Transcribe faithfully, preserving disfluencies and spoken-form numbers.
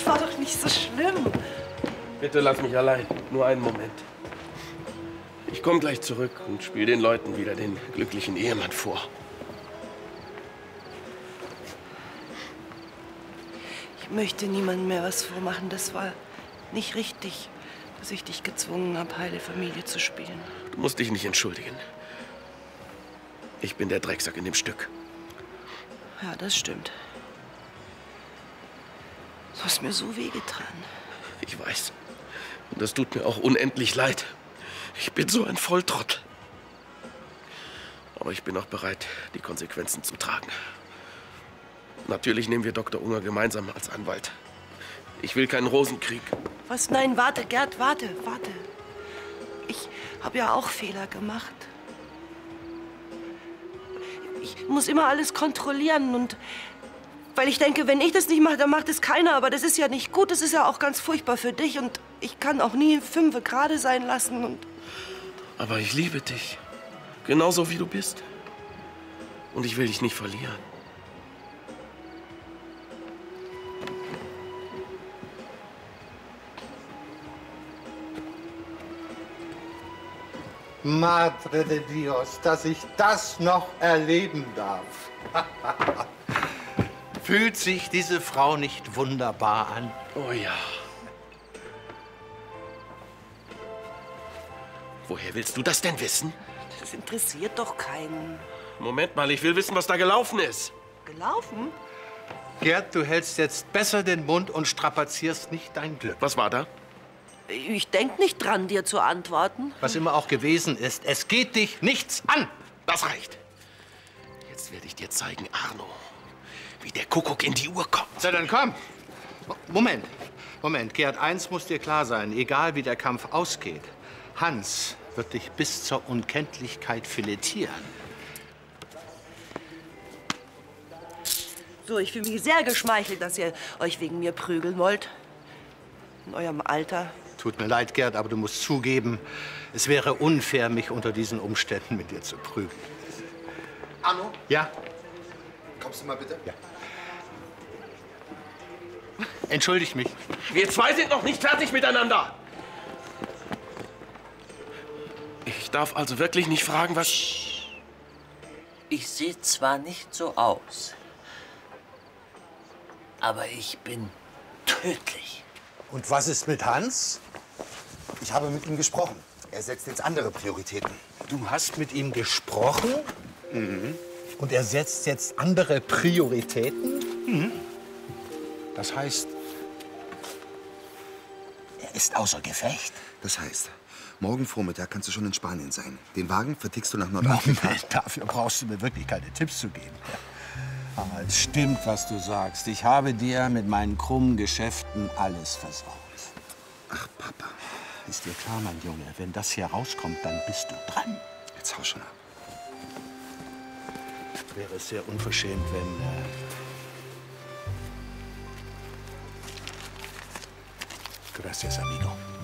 das war doch nicht so schlimm. Bitte lass mich allein. Nur einen Moment. Ich komme gleich zurück und spiele den Leuten wieder den glücklichen Ehemann vor. Ich möchte niemandem mehr was vormachen. Das war nicht richtig, dass ich dich gezwungen habe, heile Familie zu spielen. Du musst dich nicht entschuldigen. Ich bin der Drecksack in dem Stück. Ja, das stimmt. Du hast mir so wehgetan. Ich weiß. Und das tut mir auch unendlich leid. Ich bin so ein Volltrottel. Aber ich bin auch bereit, die Konsequenzen zu tragen. Natürlich nehmen wir Doktor Unger gemeinsam als Anwalt. Ich will keinen Rosenkrieg. Was? Nein, warte, Gerd, warte, warte. Ich habe ja auch Fehler gemacht. Ich muss immer alles kontrollieren und weil ich denke, wenn ich das nicht mache, dann macht es keiner. Aber das ist ja nicht gut, das ist ja auch ganz furchtbar für dich und ich kann auch nie fünfe gerade sein lassen und... Aber ich liebe dich, genauso wie du bist. Und ich will dich nicht verlieren. Madre de Dios, dass ich das noch erleben darf. Fühlt sich diese Frau nicht wunderbar an? Oh ja. Woher willst du das denn wissen? Das interessiert doch keinen. Moment mal, ich will wissen, was da gelaufen ist. Gelaufen? Gerd, du hältst jetzt besser den Mund und strapazierst nicht dein Glück. Was war da? Ich denk nicht dran, dir zu antworten. Was immer auch gewesen ist, es geht dich nichts an. Das reicht. Jetzt werde ich dir zeigen, Arno, wie der Kuckuck in die Uhr kommt. So, dann komm. Moment, Moment. Gerd, eins muss dir klar sein, egal wie der Kampf ausgeht, Hans wird dich bis zur Unkenntlichkeit filetieren. So, ich fühle mich sehr geschmeichelt, dass ihr euch wegen mir prügeln wollt. In eurem Alter. Tut mir leid, Gerd, aber du musst zugeben, es wäre unfair, mich unter diesen Umständen mit dir zu prügeln. Arno? Ja? Kommst du mal bitte? Ja. Entschuldig mich. Wir zwei sind noch nicht fertig miteinander. Ich darf also wirklich nicht fragen, was... Ich sehe zwar nicht so aus, aber ich bin tödlich. Und was ist mit Hans? Ich habe mit ihm gesprochen. Er setzt jetzt andere Prioritäten. Du hast mit ihm gesprochen? Mhm. Und er setzt jetzt andere Prioritäten? Mhm. Das heißt, er ist außer Gefecht? Das heißt, morgen Vormittag kannst du schon in Spanien sein. Den Wagen vertickst du nach Nordafrika. Moment, dafür brauchst du mir wirklich keine Tipps zu geben. Aber es stimmt, was du sagst. Ich habe dir mit meinen krummen Geschäften alles versaut. Ach, Papa. Ist dir klar, mein Junge, wenn das hier rauskommt, dann bist du dran. Jetzt hau schon ab. Wäre es sehr unverschämt, wenn... Äh Gracias, amigo.